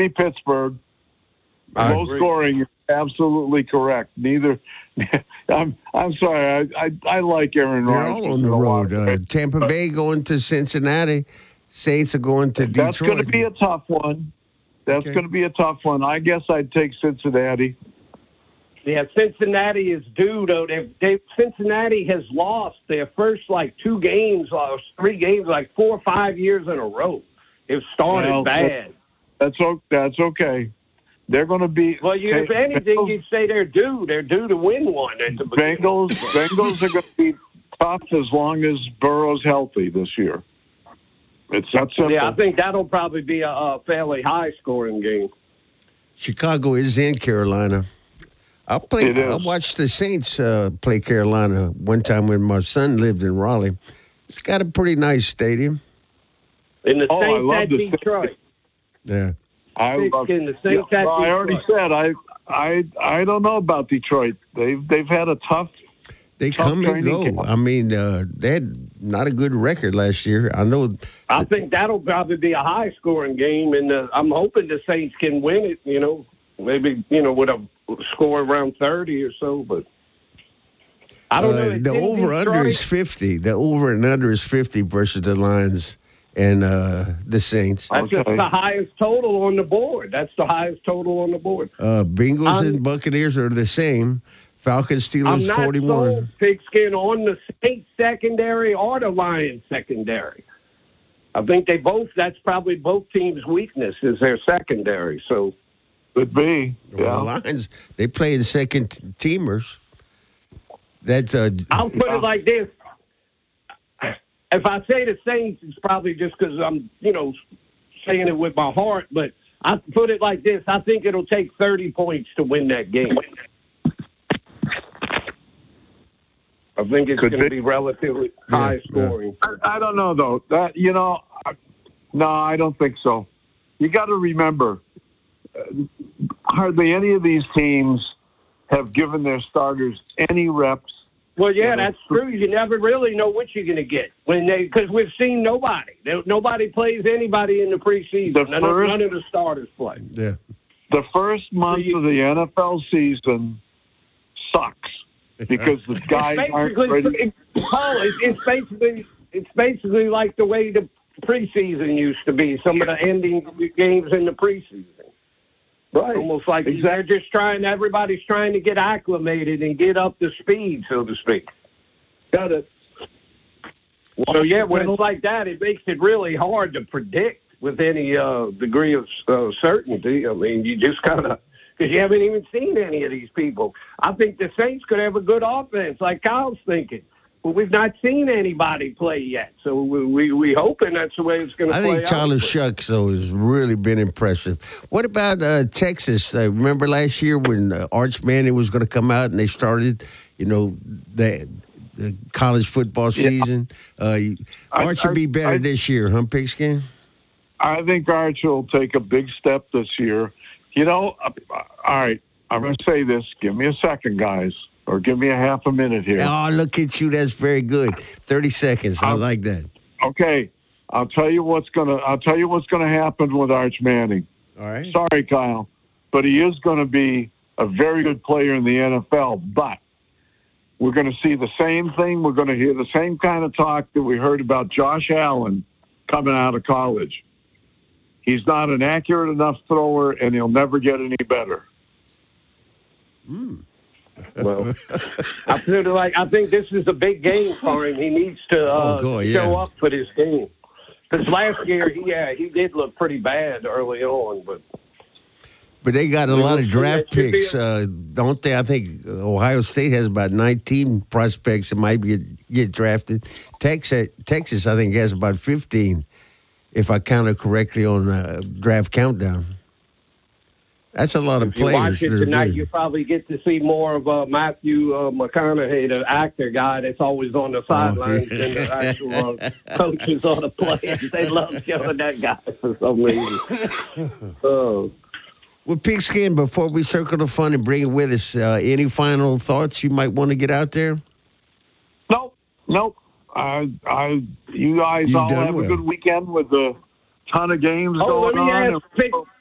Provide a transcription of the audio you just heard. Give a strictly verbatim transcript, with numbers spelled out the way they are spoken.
me Pittsburgh. I Low agree. scoring, you're absolutely correct. Neither. I'm I'm sorry. I I, I like Aaron They're Rodgers. all on the in a lot road. of Uh, ways. Tampa Bay going to Cincinnati. Saints are going to That's going Detroit. to be a tough one. That's Okay. going to be a tough one. I guess I'd take Cincinnati. Yeah, Cincinnati is due, though. They, they, Cincinnati has lost their first, like, two games, or three games, like four or five years in a row. It started Well, bad. That's o- that's okay. They're going to be. Well, you, if anything, Bengals, you'd say they're due. They're due to win one at the beginning. Bengals, Bengals are going to be tough as long as Burrow's healthy this year. It's that simple. Yeah, I think that'll probably be a, a fairly high-scoring game. Chicago is in Carolina. I'll play. It is. I watched the Saints uh, play Carolina one time when my son lived in Raleigh. It's got a pretty nice stadium. In the Oh, I Saints love at the Saints. Detroit. Yeah. I love. In the Saints Yeah, at well, I already Detroit. said I I I don't know about Detroit. They've they've had a tough. They Tough come and training go. camp. I mean, uh, they had not a good record last year. I know. I think that'll probably be a high-scoring game, and uh, I'm hoping the Saints can win it, you know, maybe, you know, with a score around thirty or so, but I don't uh, know. It's The in over-under Detroit. is fifty. The over and under is fifty versus the Lions and uh, the Saints. That's just Okay. the highest total on the board. That's the highest total on the board. Uh, Bengals I'm- and Buccaneers are the same. Falcons, I'm Steelers, not forty-one. sold, Pigskin, on the Saints secondary or the Lions secondary. I think they both, that's probably both teams' weakness is their secondary. So, Could be. Well, Yeah. the Lions, they play in second t- teamers. That's uh, I'll put it like this. If I say the Saints, it's probably just because I'm, you know, saying it with my heart. But I put it like this. I think it'll take thirty points to win that game. I think it's Could going to be. be relatively Yeah, high yeah. scoring. I, I don't know though. That you know, I- no, I don't think so. You got to remember, uh, hardly any of these teams have given their starters any reps. Well, yeah, Yeah, that's that's true. You never really know what you're going to get when they because we've seen nobody. There- Nobody plays anybody in the preseason. The none, of, first- none of the starters play. yeah. The first month you- of the N F L season sucks because the guys aren't Basically, ready. it, Paul, it's, it's basically it's basically like the way the preseason used to be. Some of the ending games in the preseason. Right. Almost like they're just trying. Everybody's trying to get acclimated and get up to speed, so to speak. Got it. So yeah, when it's like that, it makes it really hard to predict with any uh, degree of uh, certainty. I mean, you just kind of because you haven't even seen any of these people. I think the Saints could have a good offense, like Kyle's thinking, but we've not seen anybody play yet. So we we, we hoping that's the way it's going to I play think out. Tyler But- Shucks, though, has really been impressive. What about uh, Texas? Uh, remember last year when uh, Arch Manning was going to come out and they started, you know, the, the college football season? Uh, I- Arch should be I- better I- this year, huh, Pigskin? I think Arch will take a big step this year. You know, uh, all right, I'm going to say this. Give me a second, guys, or give me a half a minute here. Oh, look at you. That's very good. thirty seconds. I Um, like that. Okay, I'll tell you what's gonna. I'll tell you what's gonna happen with Arch Manning. All right. Sorry, Kyle, but he is going to be a very good player in the N F L. But we're going to see the same thing. We're going to hear the same kind of talk that we heard about Josh Allen coming out of college. He's not an accurate enough thrower, and he'll never get any better. Well, I feel like I think this is a big game for him. He needs to uh, Oh, God, show yeah. up for this game. Because last year, he, yeah, he did look pretty bad early on, but But they got a lot of see, draft that should be picks, a- uh, don't they? I think Ohio State has about nineteen prospects that might get, get drafted. Texas, Texas, I think, has about fifteen, if I counted correctly on uh, draft countdown. That's a lot of if you players. watch it that are tonight, good. you probably get to see more of uh, Matthew uh, McConaughey, the actor guy that's always on the sidelines, yeah. than the actual uh, coaches or the players. They love showing that guy for some reason. Oh. Well, Pigskin, before we circle the fun and bring it with us, uh, any final thoughts you might want to get out there? Nope, nope. I, I, you guys You've all done have well. a good weekend with a ton of games Oh, let going me on. ask, Pig,